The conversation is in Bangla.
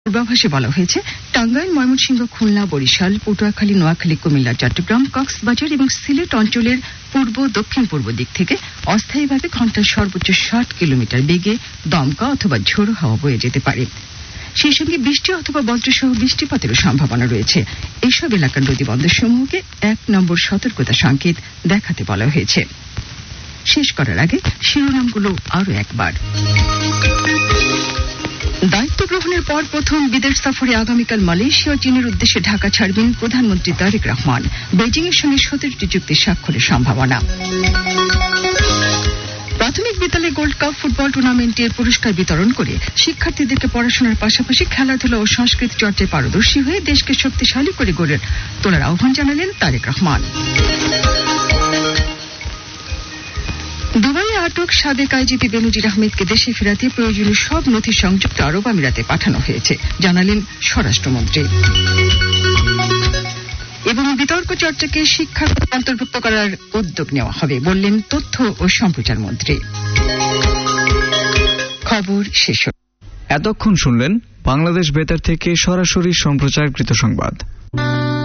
পূর্বাভাসে বলা হয়েছে, টাঙ্গাইল, ময়মনসিংহ, খুলনা, বরিশাল, পটুয়াখালী, নোয়াখালী, কুমিল্লা, চট্টগ্রাম, কক্সবাজার এবং সিলেট অঞ্চলের পূর্ব দক্ষিণ পূর্ব দিক থেকে অস্থায়ীভাবে ঘণ্টায় সর্বোচ্চ 60 কিলোমিটার বেগে দমকা অথবা ঝোড়ো হাওয়া বয়ে যেতে পারে। সেই সঙ্গে বৃষ্টি অথবা বজ্রসহ বৃষ্টিপাতেরও সম্ভাবনা রয়েছে। এইসব এলাকার নদীবন্দরসমূহকে 1 নম্বর সতর্কতা সংকেত দেখাতে বলা হয়েছে। শেষ করার আগে শিরোনামগুলো আরো একবার। দায়িত্ব গ্রহণের পর প্রথম বিদেশ সফরে আগামীকাল মালয়েশিয়া ও চীনের উদ্দেশ্যে ঢাকা ছাড়বেন প্রধানমন্ত্রী তারেক রহমান। বেজিং এর সঙ্গে 17টি চুক্তি স্বাক্ষরের সম্ভাবনা। প্রাথমিক বিদ্যালয় গোল্ড কাপ ফুটবল টুর্নামেন্টের পুরস্কার বিতরণ করে শিক্ষার্থীদেরকে পড়াশোনার পাশাপাশি খেলাধুলা ও সংস্কৃতি চর্চায় পারদর্শী হয়ে দেশকে শক্তিশালী করে গড়ে তোলার আহ্বান জানালেন তারেক রহমান। দুবাইয়ে আটক সাবেক আইজিপি বেনজির আহমেদকে দেশে ফেরাতে প্রয়োজনীয় সব নথি সংযুক্ত আরব আমিরাতে পাঠানো হয়েছে, জানালেন স্বরাষ্ট্রমন্ত্রী। এবং বিতর্ক চর্চাকে শিক্ষার অন্তর্ভুক্ত করার উদ্যোগ নেওয়া হবে বললেন তথ্য ও সম্প্রচার মন্ত্রী। খবর শেষ। এতক্ষণ শুনলেন বাংলাদেশ বেতার থেকে সরাসরি সম্প্রচারকৃত সংবাদ।